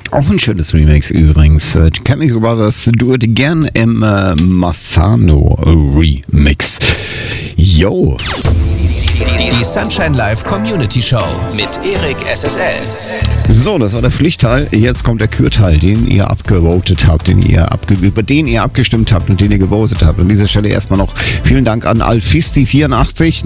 Auch ein schönes Remix übrigens. Chemical Brothers Do It Again im Massano Remix. Yo! Die Sunshine Live Community Show mit Erik SSL. So, das war der Pflichtteil. Jetzt kommt der Kürteil, den ihr abgevotet habt, über den ihr abgestimmt habt und den ihr gewotet habt. An dieser Stelle erstmal noch vielen Dank an Alfisti94,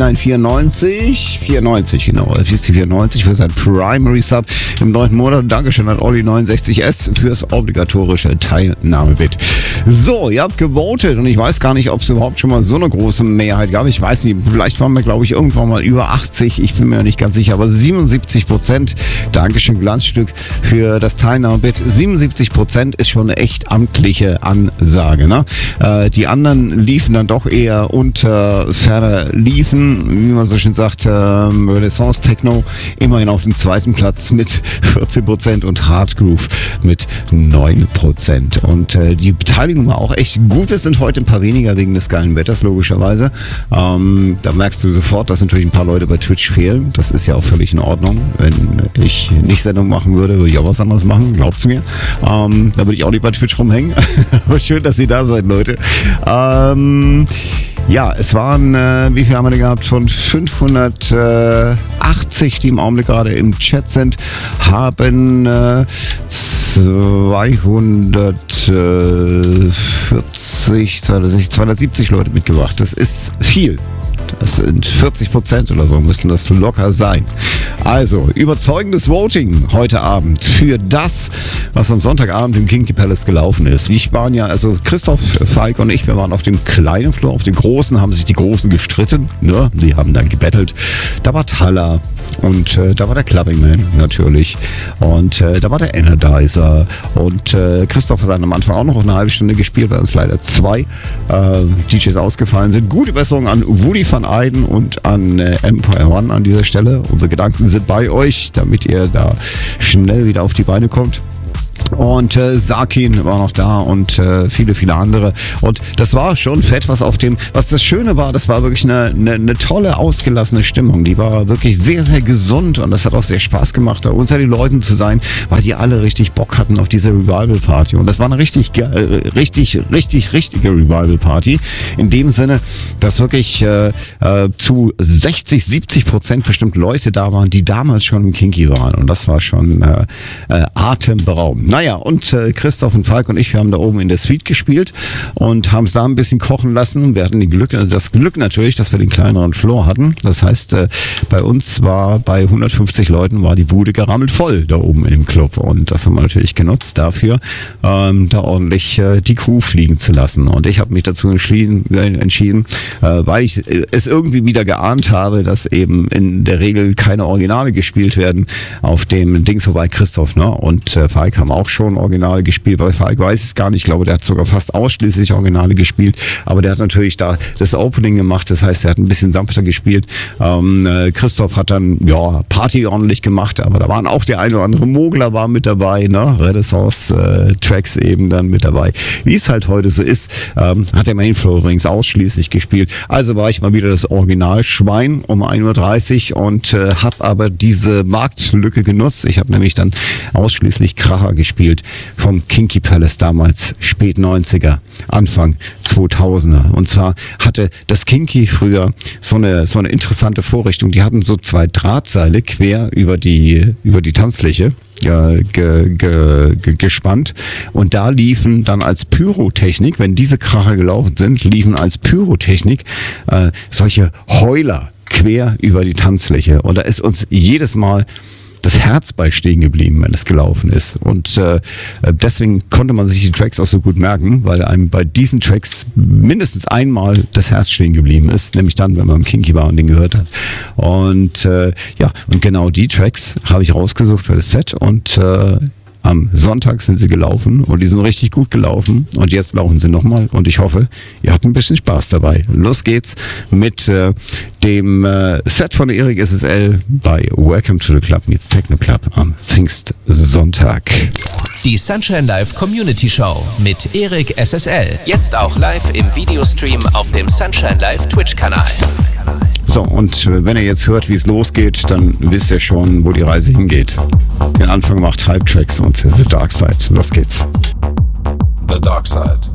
genau, Alfisti94 für sein Primary Sub im 9. Monat. Dankeschön an Olli69S fürs obligatorische Teilnahmebit. So, ihr habt gewotet und ich weiß gar nicht, ob es überhaupt schon mal so eine große Mehrheit gab. Ich weiß nicht, vielleicht waren wir, glaube ich, irgendwann mal über 80. Ich bin mir nicht ganz sicher, aber 77%. Dankeschön, Glanzstück für das Teilnahmebit. 77% ist schon eine echt amtliche Ansage, ne? Die anderen liefen dann doch eher unter ferner liefen, wie man so schön sagt, Renaissance Techno immerhin auf dem zweiten Platz mit 14% und Hard Groove mit 9%. Und die Beteiligung war auch echt gut. Es sind heute ein paar weniger wegen des geilen Wetters, logischerweise. Da merkst du sofort, dass natürlich ein paar Leute bei Twitch fehlen. Das ist ja auch völlig in Ordnung. Wenn ich nicht Sendung machen würde ich auch was anderes machen, glaubt's mir. Da würde ich auch nicht bei Twitch rumhängen. Aber schön, dass ihr da seid, Leute. Ja, es waren, wie viel haben wir denn gehabt? Von 580, die im Augenblick gerade im Chat sind, haben 270 Leute mitgebracht. Das ist viel. Das sind 40% oder so, müssten das locker sein. Also, überzeugendes Voting heute Abend für das, was am Sonntagabend im Kinky Palace gelaufen ist. Ich waren ja, also Christoph, Falk und ich, wir waren auf dem kleinen Floor, auf dem großen haben sich die Großen gestritten, ne? Die haben dann gebettelt. Da war Talla und da war der Clubbing Man natürlich und da war der Energizer und Christoph hat dann am Anfang auch noch eine halbe Stunde gespielt, weil uns leider 2 DJs ausgefallen sind. Gute Besserung an Woody van Eyden und an Empire One an dieser Stelle. Unsere Gedanken sind bei euch, damit ihr da schnell wieder auf die Beine kommt. Und Sakin war noch da und viele, viele andere. Und das war schon fett, was das Schöne war, das war wirklich eine tolle, ausgelassene Stimmung. Die war wirklich sehr, sehr gesund und das hat auch sehr Spaß gemacht, da unter den Leuten zu sein, weil die alle richtig Bock hatten auf diese Revival-Party. Und das war eine richtige Revival-Party. In dem Sinne, dass wirklich zu 60-70% bestimmt Leute da waren, die damals schon im Kinky waren. Und das war schon atemberaubend. Naja, und Christoph und Falk und ich, wir haben da oben in der Suite gespielt und haben es da ein bisschen kochen lassen. Wir hatten das Glück natürlich, dass wir den kleineren Floor hatten. Das heißt, bei uns war bei 150 Leuten war die Bude gerammelt voll da oben in dem Club. Und das haben wir natürlich genutzt dafür, da ordentlich die Kuh fliegen zu lassen. Und ich habe mich dazu entschieden, weil ich es irgendwie wieder geahnt habe, dass eben in der Regel keine Originale gespielt werden auf dem Ding so bei Christoph, ne? Und Falk haben auch schon Originale gespielt. Bei Falk weiß ich es gar nicht. Ich glaube, der hat sogar fast ausschließlich Originale gespielt. Aber der hat natürlich da das Opening gemacht. Das heißt, er hat ein bisschen sanfter gespielt. Christoph hat dann, ja, Party ordentlich gemacht. Aber da waren auch der eine oder andere Mogler war mit dabei, ne? Renaissance-Tracks eben dann mit dabei. Wie es halt heute so ist, hat der Mainflow übrigens ausschließlich gespielt. Also war ich mal wieder das Originalschwein um 1:30 Uhr und habe aber diese Marktlücke genutzt. Ich habe nämlich dann ausschließlich Kracher gespielt vom Kinky Palace damals, spät 90er, Anfang 2000er. Und zwar hatte das Kinky früher so eine interessante Vorrichtung. Die hatten so 2 Drahtseile quer über die Tanzfläche gespannt und da liefen dann als Pyrotechnik, wenn diese Kracher gelaufen sind, liefen als Pyrotechnik solche Heuler quer über die Tanzfläche und da ist uns jedes Mal das Herz bei stehen geblieben, wenn es gelaufen ist. Und deswegen konnte man sich die Tracks auch so gut merken, weil einem bei diesen Tracks mindestens einmal das Herz stehen geblieben ist, nämlich dann, wenn man im Kinky war und den gehört hat. Und und genau die Tracks habe ich rausgesucht für das Set und am Sonntag sind sie gelaufen und die sind richtig gut gelaufen und jetzt laufen sie nochmal und ich hoffe, ihr habt ein bisschen Spaß dabei. Los geht's mit dem Set von Erik SSL bei Welcome to the Club meets Techno Club am Pfingstsonntag. Die Sunshine Live Community Show mit Erik SSL. Jetzt auch live im Videostream auf dem Sunshine Live Twitch-Kanal. So, und wenn ihr jetzt hört, wie es losgeht, dann wisst ihr schon, wo die Reise hingeht. Den Anfang macht Hype Tracks und The Dark Side. Los geht's. The Dark Side.